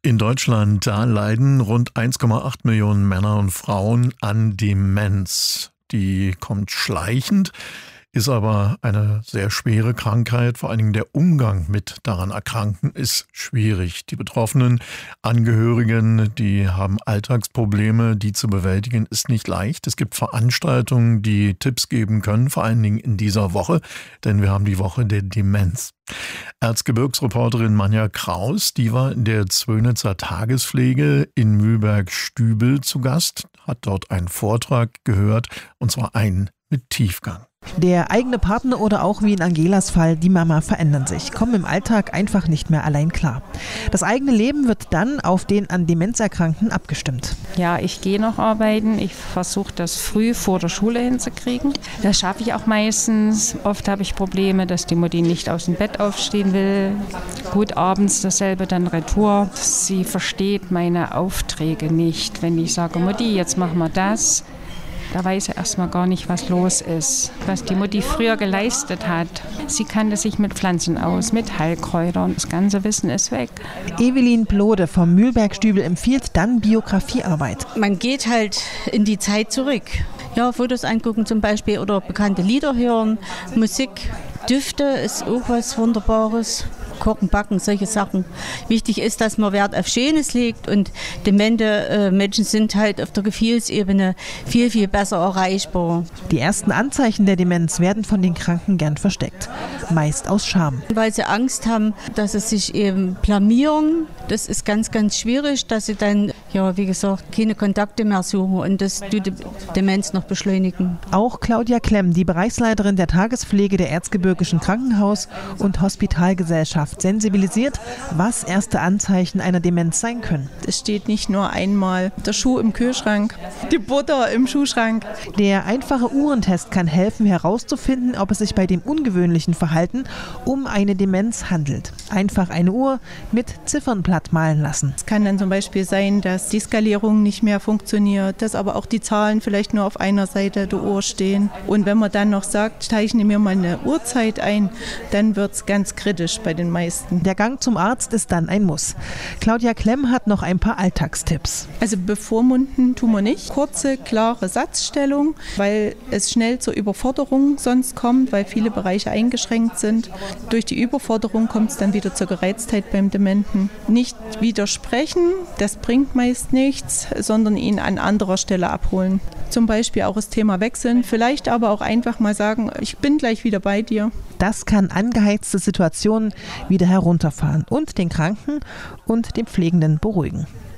In Deutschland, da leiden rund 1,8 Millionen Männer und Frauen an Demenz. Die kommt schleichend, ist aber eine sehr schwere Krankheit. Vor allen Dingen der Umgang mit daran Erkrankten ist schwierig. Die betroffenen Angehörigen, die haben Alltagsprobleme, die zu bewältigen ist nicht leicht. Es gibt Veranstaltungen, die Tipps geben können, vor allen Dingen in dieser Woche, denn wir haben die Woche der Demenz. Erzgebirgsreporterin Manja Kraus, die war in der Zwönitzer Tagespflege in Mühlberg-Stübel zu Gast, hat dort einen Vortrag gehört, und zwar einen mit Tiefgang. Der eigene Partner oder auch wie in Angelas Fall die Mama verändern sich, kommen im Alltag einfach nicht mehr allein klar. Das eigene Leben wird dann auf den an Demenz Erkrankten abgestimmt. Ja, ich gehe noch arbeiten. Ich versuche das früh vor der Schule hinzukriegen. Das schaffe ich auch meistens. Oft habe ich Probleme, dass die Mutti nicht aus dem Bett aufstehen will. Gut, abends dasselbe dann Retour. Sie versteht meine Aufträge nicht. Wenn ich sage, Mutti, jetzt machen wir das. Da weiß er erstmal gar nicht, was los ist, was die Mutti früher geleistet hat. Sie kannte sich mit Pflanzen aus, mit Heilkräutern. Das ganze Wissen ist weg. Evelyn Blode vom Mühlberg-Stübel empfiehlt dann Biografiearbeit. Man geht halt in die Zeit zurück. Ja, Fotos angucken zum Beispiel oder bekannte Lieder hören. Musik, Düfte ist auch was Wunderbares. Kochen, Backen, solche Sachen. Wichtig ist, dass man Wert auf Schönes legt, und demente Menschen sind halt auf der Gefühlsebene viel, viel besser erreichbar. Die ersten Anzeichen der Demenz werden von den Kranken gern versteckt, meist aus Scham. Weil sie Angst haben, dass sie sich eben blamieren. Das ist ganz, ganz schwierig, dass sie dann, ja, wie gesagt, keine Kontakte mehr suchen, und das tut die Demenz noch beschleunigen. Auch Claudia Klemm, die Bereichsleiterin der Tagespflege der Erzgebirgischen Krankenhaus- und Hospitalgesellschaft, sensibilisiert, was erste Anzeichen einer Demenz sein können. Es steht nicht nur einmal der Schuh im Kühlschrank, die Butter im Schuhschrank. Der einfache Uhrentest kann helfen, herauszufinden, ob es sich bei dem ungewöhnlichen Verhalten um eine Demenz handelt. Einfach eine Uhr mit Ziffernblatt malen lassen. Es kann dann zum Beispiel sein, dass die Skalierung nicht mehr funktioniert, dass aber auch die Zahlen vielleicht nur auf einer Seite der Uhr stehen. Und wenn man dann noch sagt, zeichne mir mal eine Uhrzeit ein, dann wird es ganz kritisch bei den meisten. Der Gang zum Arzt ist dann ein Muss. Claudia Klemm hat noch ein paar Alltagstipps. Also bevormunden tun wir nicht. Kurze, klare Satzstellung, weil es schnell zur Überforderung sonst kommt, weil viele Bereiche eingeschränkt sind. Durch die Überforderung kommt es dann wieder zur Gereiztheit beim Dementen. Nicht widersprechen, das bringt meist nichts, sondern ihn an anderer Stelle abholen. Zum Beispiel auch das Thema wechseln, vielleicht aber auch einfach mal sagen, ich bin gleich wieder bei dir. Das kann angeheizte Situationen wieder herunterfahren und den Kranken und den Pflegenden beruhigen.